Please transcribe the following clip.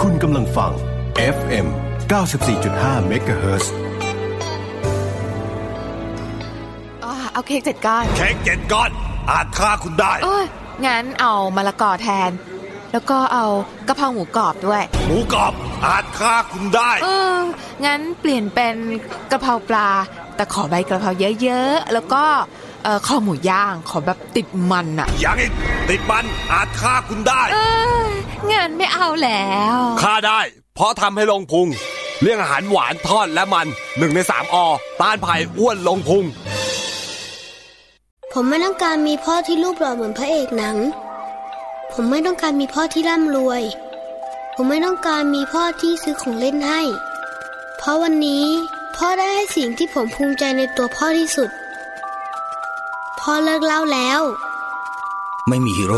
คุณกำลังฟัง FM 94.5 MHz เอาเค้ก7 ก้อนเค้ก7 ก้อนอาจฆ่าคุณได้งั้นเอามะละกอแทนแล้วก็เอากะเพราหมูกรอบด้วยหมูกรอบอาจฆ่าคุณได้งั้นเปลี่ยนเป็นกะเพราปลาแต่ขอใบกะเพราเยอะๆแล้วก็คอหมูย่างขอแบบติดมันอะอย่างอีกติดมันอาจฆ่าคุณได้งั้นไม่เอาแล้วฆ่าได้เพราะทำให้ลงพุงเลี่ยงอาหารหวานทอดและมัน1 ใน 3 ต้านภัยอ้วนลงพุงผมไม่ต้องการมีพ่อที่รูปหล่อเหมือนพระเอกหนังผมไม่ต้องการมีพ่อที่ร่ำรวยผมไม่ต้องการมีพ่อที่ซื้อของเล่นให้เพราะวันนี้พ่อได้ให้สิ่งที่ผมภูมิใจในตัวพ่อที่สุดพ่อเลิกเล่าแล้วไม่มีฮีโร่